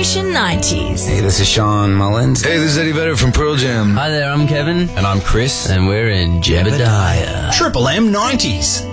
Generation 90s. Hey, this is Sean Mullins. Hey, this is Eddie Vedder from Pearl Jam. Hi there, I'm Kevin. And I'm Chris. And we're in Jebediah. Triple M 90s.